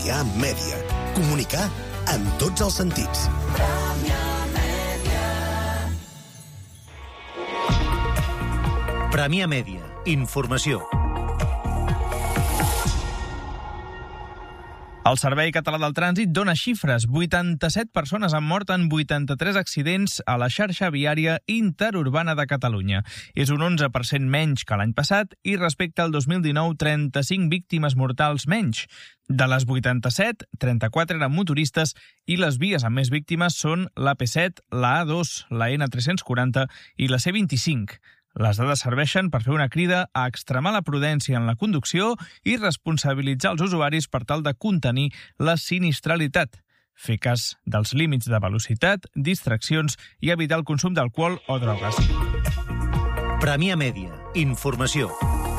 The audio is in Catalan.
Premià Mèdia. Comunicar amb tots els sentits. Premià Mèdia. Informació. El Servei Català del Trànsit dona xifres. 87 persones han mort en 83 accidents a la xarxa viària interurbana de Catalunya. És un 11% menys que l'any passat i respecte al 2019, 35 víctimes mortals menys. De les 87, 34 eren motoristes i les vies amb més víctimes són l'AP7, la A2, la N340 i la C25. Les dades serveixen per fer una crida a extremar la prudència en la conducció i responsabilitzar els usuaris per tal de contenir la sinistralitat, fer cas dels límits de velocitat, distraccions i evitar el consum d'alcohol o drogues. Premià Mèdia. Informació.